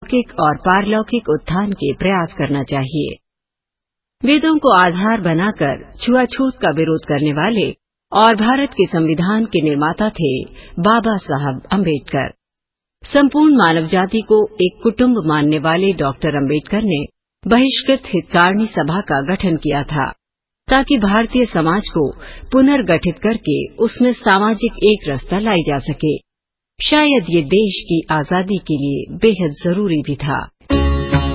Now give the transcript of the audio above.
लौकिक और पारलौकिक उत्थान के प्रयास करना चाहिए। वेदों को आधार बनाकर छुआछूत का विरोध करने वाले और भारत के संविधान के निर्माता थे बाबा साहब अम्बेडकर। संपूर्ण मानव जाति को एक कुटुंब मानने वाले डॉक्टर अम्बेडकर ने बहिष्कृत हितकारिणी सभा का गठन किया था ताकि भारतीय समाज को पुनर्गठित करके उसमें सामाजिक एकरसता लाई जा सके। शायद ये देश की आजादी के लिए बेहद जरूरी भी था।